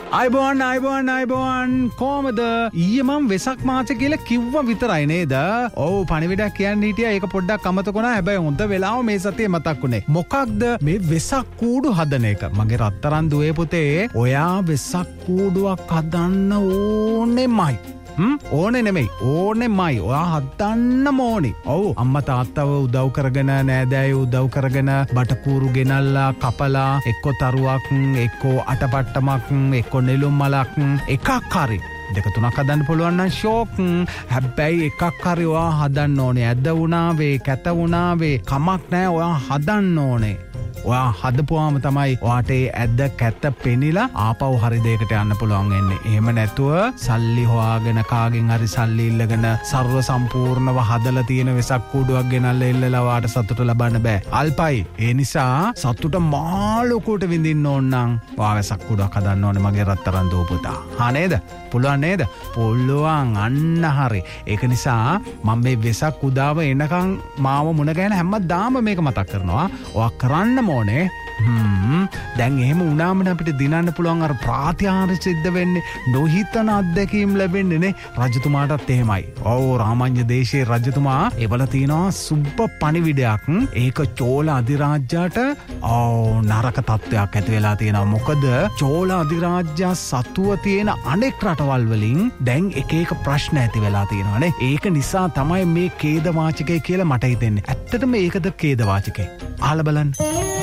අයිබෝන් කොහමද? ඊයේ මම වෙසක් මාසේ කියලා කිව්වා විතරයි නේද? ඔව් පණිවිඩයක් කියන්න හිටියා. ඒක පොඩ්ඩක් අමතක වුණා. හැබැයි හොඳ වෙලාව මේ සතියේ මතක් වුණේ. මොකක්ද මේ වෙසක් කූඩු හදන එක? මගේ රත්තරන් දුවේ පුතේ, ඔයා වෙසක් කූඩුවක් හදන්න ඕනෙමයි. ඕනේ නෙමෙයි ඕනෙමයි. ඔයා හදන්නම ඕනේ. ඔව් අම්මා තාත්තව උදව් කරගෙන නෑදෑයෝ උදව් කරගෙන බටකූරු ගෙනල්ලා කපලා එක්ක තරුවක් එක්ක අටපට්ටමක් එක්ක නෙළුම් මලක් එකක් හරි දෙක තුනක් හදන්න පුළුවන් නම් ෂෝක්. හැබැයි එකක් හරි ඔයා හදන්න ඕනේ. ඇද වුණා වේ කැත වුණා වේ කමක් නෑ. ඔයා හදන්න ඕනේ. ඔයා හදපුවාම තමයි ඔයාට ඒ ඇද කැත පෙනිලා ආපහු හරි දෙයකට යන්න පුළුවන් වෙන්නේ. එහෙම නැතුව සල්ලි හොයාගෙන කාගෙන් හරි සල්ලි ඉල්ලගෙන සර්ව සම්පූර්ණව හදලා තියෙන වෙසක් කූඩුවක් ගෙනල්ලා ඉල්ලලා ඔයාට සතුට ලබන්න බෑ. අල්පයි. ඒ නිසා සතුට මාළුකුට විඳින්න ඕන නම් ඔයා වෙසක් කූඩුවක් හදන්න ඕනේ මගේ රත්තරන් දෝ පුතා. හා නේද? පුළුවන් නේද? පුළුවන්. අන්න හරි. ඒක නිසා මම මේ වෙසක් උදාව එනකන් මාව මුණ ගැහෙන හැමදාම මේක මතක් කරනවා. ඔයා කරන්න ඕනේ. දැන් එහෙම වුණාම අපිට දිනන්න පුළුවන් අර ප්‍රාතිහාර්ය සිද්ධ වෙන්නේ නොහිතන අත්දැකීම් ලැබෙන්නේ නේ. රජතුමාටත් එහෙමයි. ඔව් රාමඤ්ඤ දේශයේ රජතුමා ඒවල තියෙනවා සුබ්බ පණිවිඩයක්. ඒක චෝල අධිරාජ්‍යයට නරක තත්ත්වයක් ඇති වෙලා තියෙනවා. මොකද චෝල අධිරාජ්‍ය සතුව තියෙන අනෙක් රටවල් වලින් දැන් එක එක ප්‍රශ්න ඇති වෙලා තියෙනවානේ. ඒක නිසා තමයි මේ ඛේද වාචකය කියලා මට හිතෙන්නේ. ඇත්තටම ඒකද ඛේද වාචකය? අහලා බලන්න.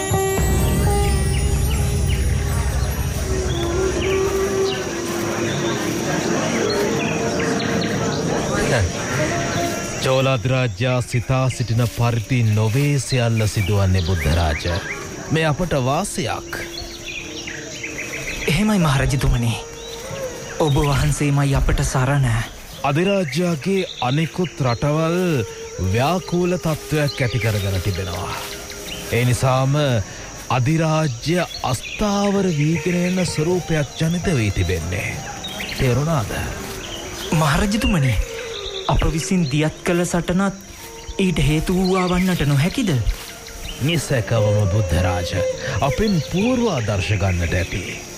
චෝලාධිරාජ්‍යා සිතා සිටින පරිදි නොවේ සියල්ල සිදුවන්නේ බුද්ධරාජ. මේ අපට වාසියක්. එහෙමයි මහරජතුමනි. ඔබ වහන්සේමයි අපට සරණ. අධිරාජ්‍යගේ අනෙකුත් රටවල් ව්‍යාකූල තත්ත්වයක් ඇති කරගෙන තිබෙනවා. ඒ නිසාම අධිරාජ්‍ය අස්ථාවර වීගෙන එන ස්වරූපයක් ජනිත වී තිබෙන්නේ. තේරුණාද? මහරජතුමනි, අප විසින් දියත් කළ සටනත් ඊට හේතු වූවා වන්නට නොහැකිද? නිසැකවම බුද්ධරාජ අපෙන් පූර්වාදර්ශ ගන්නට ඇති.